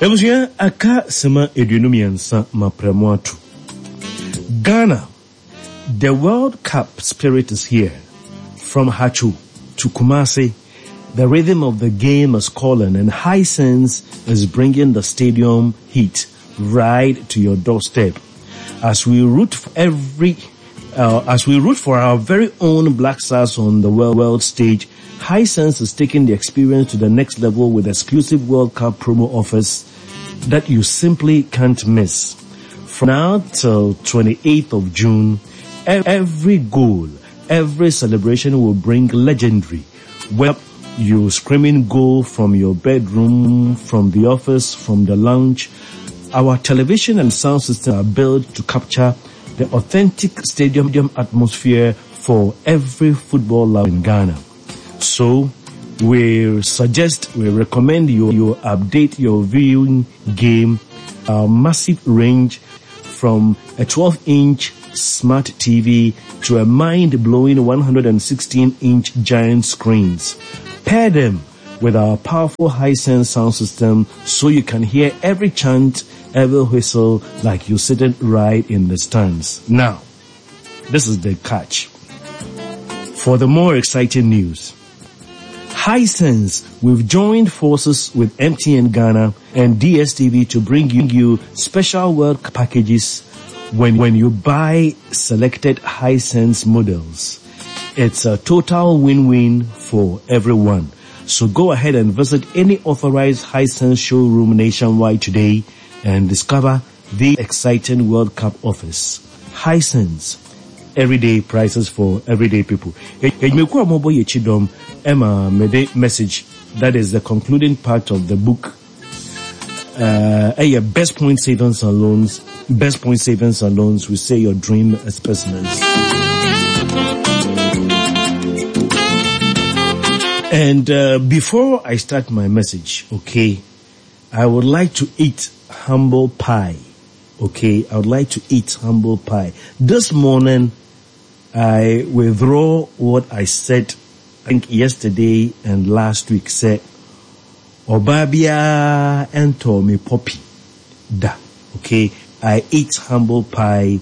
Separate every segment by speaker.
Speaker 1: Ebusia aka sema edunumiansa mapremoatu. Ghana, the World Cup spirit is here. From Hachu to Kumasi, the rhythm of the game is calling, and Hisense is bringing the stadium heat right to your doorstep. As we root for our very own Black Stars on the world stage, Hisense is taking the experience to the next level with exclusive World Cup promo offers that you simply can't miss. From now till 28th of June, every goal, every celebration will bring legendary. Well, you screaming goal from your bedroom, from the office, from the lounge. Our television and sound system are built to capture the authentic stadium atmosphere for every football lover in Ghana. So, we recommend you update your viewing game, a massive range from a 12-inch smart TV to a mind-blowing 116-inch giant screens. Pair them with our powerful Hisense sound system so you can hear every chant, every whistle like you're sitting right in the stands. Now, this is the catch. For the more exciting news, Hisense, we've joined forces with MTN Ghana and DSTV to bring you special World Cup packages when you buy selected Hisense models. It's a total win-win for everyone. So go ahead and visit any authorized Hisense showroom nationwide today and discover the exciting World Cup offers. Hisense, everyday prices for everyday people. Emma made a message that is the concluding part of the book. Best Point Savings and Loans. Best Point Savings and Loans. We say your dream expressments. And before I start my message, okay, I would like to eat humble pie. Okay, I would like to eat humble pie. This morning, I withdraw what I said, I think yesterday and last week. Said, Obabia ento me poppy. Da. Okay, I eat humble pie.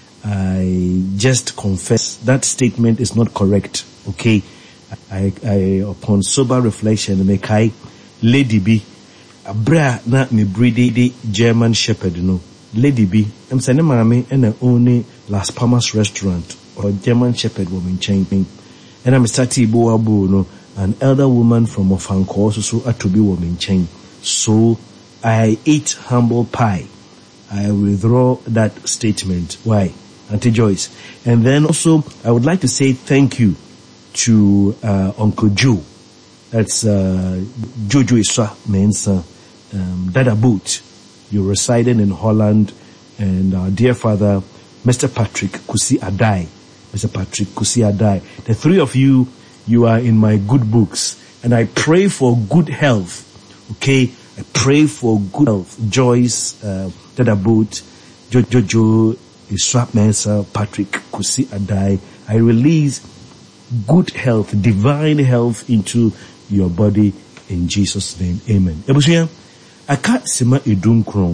Speaker 1: I just confess that statement is not correct. Okay, I upon sober reflection, me kai Lady B, abra na me breedy German Shepherd no. Lady B, I'm saying mama and only Las Palmas restaurant or German Shepherd woman chain. And I'm starting Boabu no, an elder woman from Ofanko also to be woman chain. So I eat humble pie. I withdraw that statement. Why? Auntie Joyce. And then also I would like to say thank you to Uncle Joe. That's Jojo Iswa Mensa Dada Boot. You're residing in Holland, and our dear father, Mr. Patrick Kusi Adai. Mr. Patrick Kusi Adai. The three of you are in my good books, and I pray for good health. Okay? I pray for good health. Joyce, Dada Boot, Jojo Iswa Mensa, Patrick Kusi Adai. I release good health, divine health into your body in Jesus' name. Amen. Ebusia, aka sema edun kron.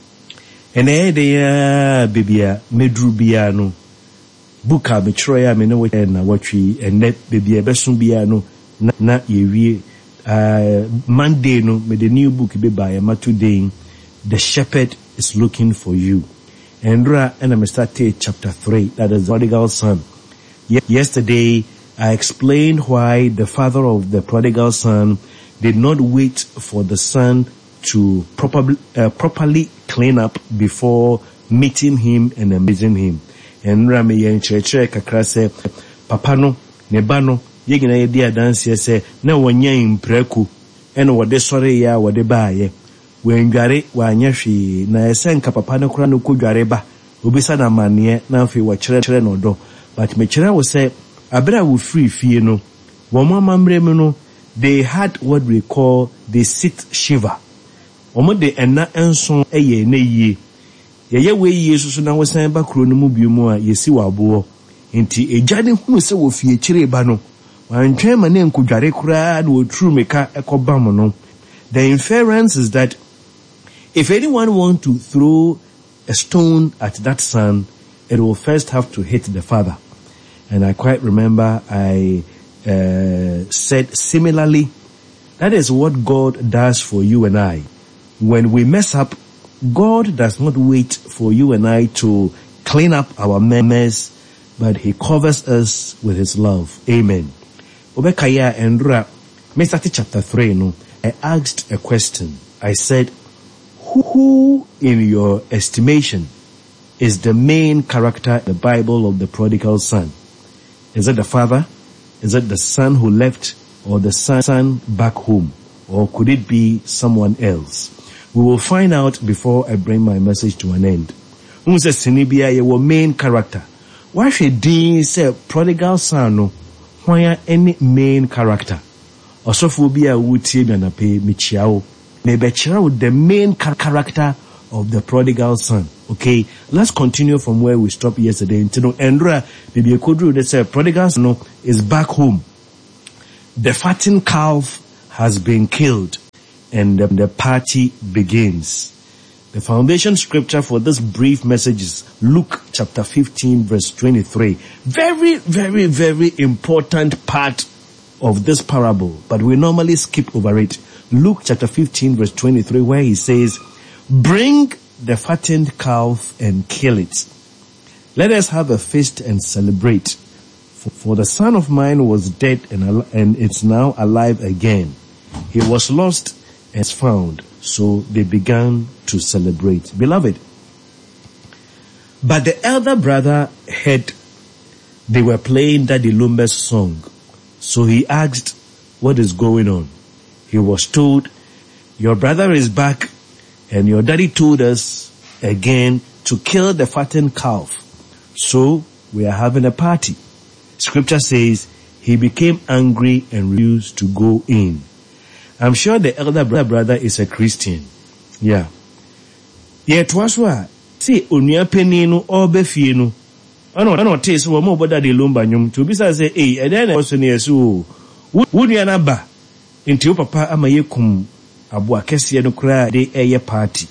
Speaker 1: Ene de bibia medru bia no. Buka me troya me no na watwi ene bibia besun bia no na yewie Monday no me the new book be by ma today. The Shepherd is looking for you. Endra and I started chapter 3, that is the prodigal son. Yesterday I explained why the father of the prodigal son did not wait for the son to properly clean up before meeting him and amazing him. And Rami Yenche kakra se papa no ne ba no yegina ye dia dance se na wonya impreku ene wode sore ya wode baaye wendware wanya hwi na esenka papa no kura no kodware ba obisa na mane na afi wo kire no do but me kire wo se abra wo free fie no wo mamamre me no they had what we call the sixth shiva. Omo de ena enso eye na yie ye we yesu so na wosan ba kro no mu biemu a yesi wabo enti ejade hunu se wo fie kire ba no wantwe ma na enkodware kura na wo true meka ekobam no. The inference is that If anyone wants to throw a stone at that son, it will first have to hit the father. And I quite remember I said similarly, that is what God does for you and I. When we mess up, God does not wait for you and I to clean up our mess, but he covers us with his love. Amen. Obekaya Endra, Mr. Chapter 3, no, I asked a question. I said, who in your estimation is the main character in the Bible of the prodigal son? Is it the father? Is it the son who left, or the son back home? Or could it be someone else? We will find out before I bring my message to an end. Who says Sinibia your main character? Why should Dean say prodigal son no? Why any main character? Osophobia would see me and pay me chiao. Maybe chiao the main character of the prodigal son. Okay, let's continue from where we stopped yesterday. Endra, maybe a kodru that said prodigal son is back home. The fattened calf has been killed, and the party begins. The foundation scripture for this brief message is Luke chapter 15 verse 23. Very, very, very important part of this parable, but we normally skip over it. Luke chapter 15 verse 23, where he says, bring the fattened calf and kill it. Let us have a feast and celebrate. For the son of mine was dead and it's now alive again. He was lost and is found. So they began to celebrate. Beloved, but the elder brother heard they were playing Daddy Lumbe's song. So he asked, what is going on? He was told, your brother is back and your daddy told us again to kill the fattened calf. So we are having a party. Scripture says he became angry and refused to go in. I'm sure the elder brother is a Christian. Yeah. Yet was what? See, unya penino or befino. I don't taste one more but Daddy Lumbanyum to be say, hey, and then I was near so. Would you anaba? Into papa amayekum abua kesi no kra de eye party.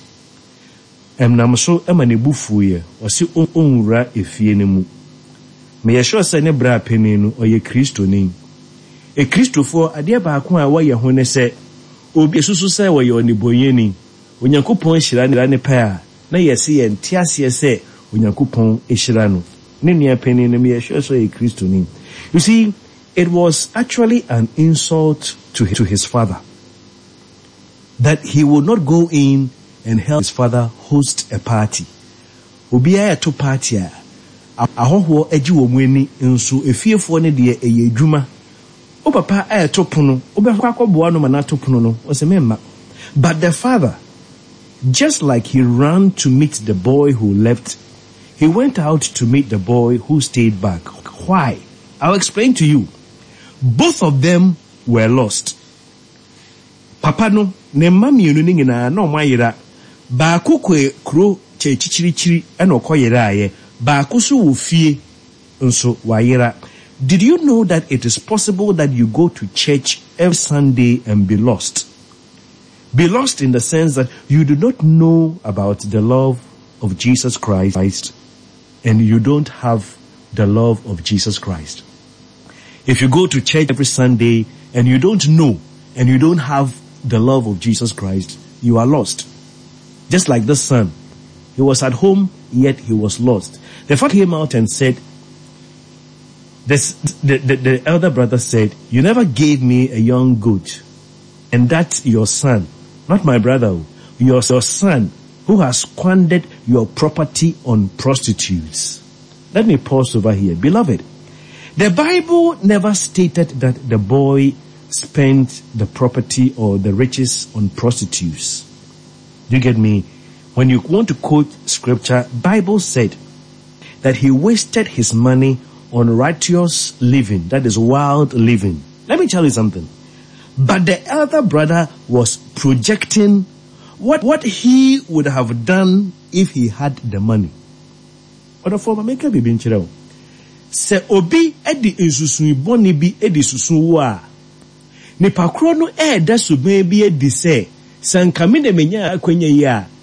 Speaker 1: Nam so amane bufuye o se onwura efie ne mu. Me ye sure say ne bra peni no oye Kristo ni. E Kristofo ade ba ko a woye ho ne se obi susu say woye onibonye ni. Onyankopon hira ne pa a na yesi ye ntiase se Onyankopon ehira no. Ne nua peni no me ye sure say Kristo ni. You see, it was actually an insult to his father that he would not go in and help his father host a party. Obiya to party a ahoho agi wo muani nso efiefo ne de eye adwuma. O papa to pono, obekwa akoboa no mana to pono no, o se memma. But the father, just like he ran to meet the boy who left, he went out to meet the boy who stayed back. Why? I'll explain to you. Both of them were lost. Papa no, ne mami unu nyina na omayira. Ba kokwe kro chechichirichiri ena okoyira aye. Ba kusu wo fie nso wayira. Did you know that it is possible that you go to church every Sunday and be lost? Be lost in the sense that you do not know about the love of Jesus Christ and you don't have the love of Jesus Christ. If you go to church every Sunday and you don't know and you don't have the love of Jesus Christ, you are lost. Just like this son. He was at home, yet he was lost. The father came out and said, the elder brother said, you never gave me a young goat. And that's your son, not my brother, your son who has squandered your property on prostitutes. Let me pause over here. Beloved, the Bible never stated that the boy spent the property or the riches on prostitutes. Do you get me? When you want to quote scripture, Bible said that he wasted his money on righteous living, that is wild living. Let me tell you something. But the elder brother was projecting what he would have done if he had the money. But for Mameka be bin chireo. Se obi edi insusun boni bi edi susun wo a nipa kro no da so be edi se sankame de menya akwanya yi a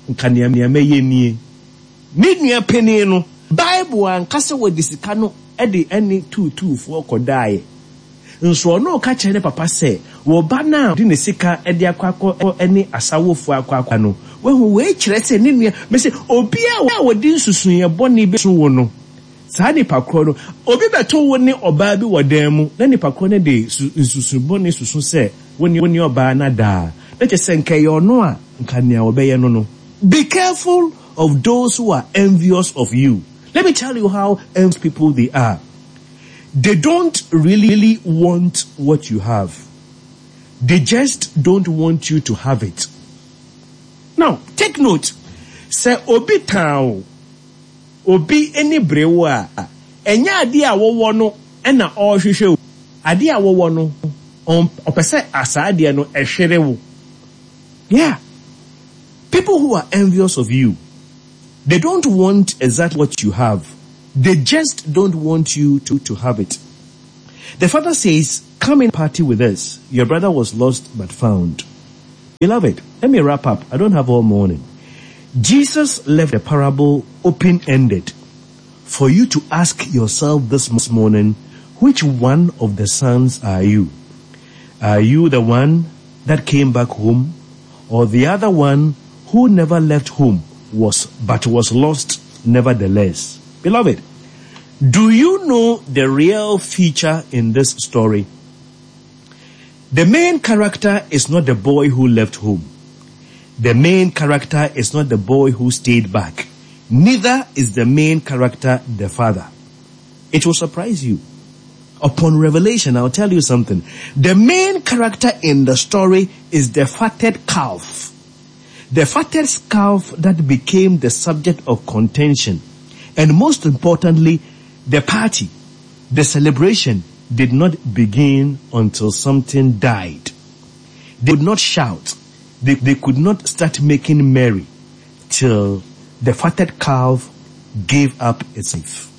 Speaker 1: nkanea ye nie me nua pani no Bible ankasa wo disika no e de any 224 kodae nso no ka kire papa se wo ba na de ne sika e de akwakọ any asawofo akwakọ no wehu we kire se ne nua me se obi a wo di nsusun ye boni be so wo no saa nipa kro no obi beto wo ne oba bi wodan mu na nipa kro ne de nsusun boni susun se woni oba na da na che se nke yo no a nka ne a obeye no no. Be careful of those who are envious of you. Let me tell you how envious people they are. They don't really want what you have. They just don't want you to have it. Now, take note. Say obi tao, obi any brewa, enya adi a wo no, ena o hwehwe. Adi a wo no, opese asade no ehwere wo. Yeah. People who are envious of you, they don't want exactly what you have. They just don't want you to have it. The father says, come and party with us. Your brother was lost but found. Beloved, let me wrap up. I don't have all morning. Jesus left the parable open-ended for you to ask yourself this morning, which one of the sons are you? Are you the one that came back home, or the other one who never left home but was lost nevertheless? Beloved, do you know the real feature in this story? The main character is not the boy who left home. The main character is not the boy who stayed back. Neither is the main character the father. It will surprise you. Upon revelation, I'll tell you something. The main character in the story is the fatted calf. The fatted calf that became the subject of contention. And most importantly, the party, the celebration did not begin until something died. They could not shout. They could not start making merry till the fatted calf gave up its life.